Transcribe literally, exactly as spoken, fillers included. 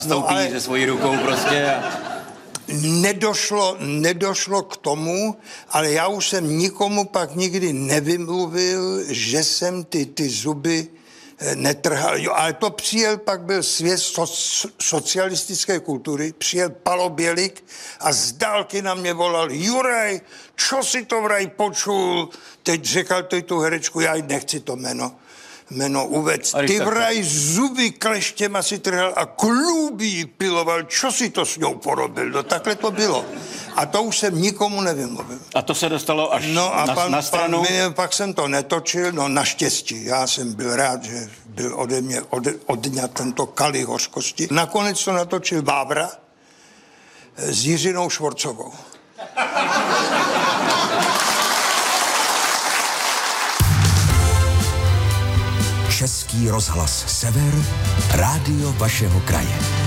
Stoupí no, se svojí rukou prostě a... Nedošlo, nedošlo k tomu, ale já už jsem nikomu pak nikdy nevymluvil, že jsem ty, ty zuby netrhal. Jo, ale to přijel, pak byl svět so, socialistické kultury, přijel Palo Bělik a z dálky na mě volal: Juraj, čo si to vraj počul? Teď řekal to i tu herečku, já nechci to jméno. Jméno uvec. Ty vraj zuby kleštěma si trhal a klubí piloval. Čo si to s ňou porobil? No takhle to bylo. A to už jsem nikomu nevymluvil. A to se dostalo až no a na, pan, na stranu? Pan, pak jsem to netočil, no naštěstí. Já jsem byl rád, že byl ode mě od, odňat tento kalich hořkosti. Nakonec to natočil Vávra s Jiřinou Švorcovou. Český rozhlas Sever, rádio vašeho kraje.